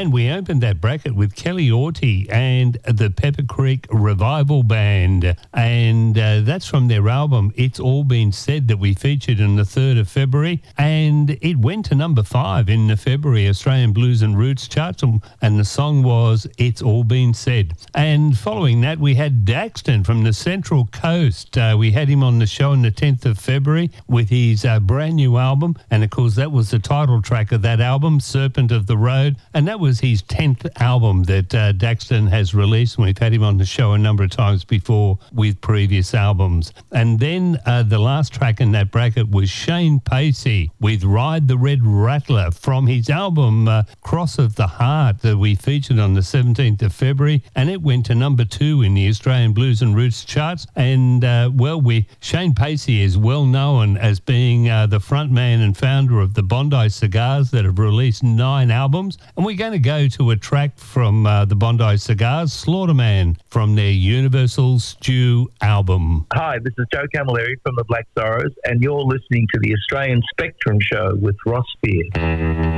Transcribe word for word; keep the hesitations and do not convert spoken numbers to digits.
And we opened that bracket with Kelly Orty and the Pepper Creek Revival Band. And uh, that's from their album It's All Been Said that we featured on the third of February. And it went to number five in the February Australian Blues and Roots charts. And the song was It's All Been Said. And following that, we had Daxton from the Central Coast. Uh, we had him on the show on the tenth of February with his uh, brand new album. And of course, that was the title track of that album, Serpent of the Road. And that was his tenth album that uh, Daxton has released. And we've had him on the show a number of times before with previous albums. And then uh, the last track in that bracket was Shane Pacey with Ride the Red Rattler from his album uh, Cross of the Heart that we featured on the seventeenth of February. And it went to number two in the Australian Blues and Roots charts. And, uh, well, we Shane Pacey is well known as being uh, the frontman and founder of the Bondi Cigars that have released nine albums. And we're going to go to a track from uh, the Bondi Cigars, Slaughterman, from their Universal Stew album. Hi, this is Joe Camilleri from the Black Sorrows, and you're listening to the Australian Spectrum Show with Ross Spears.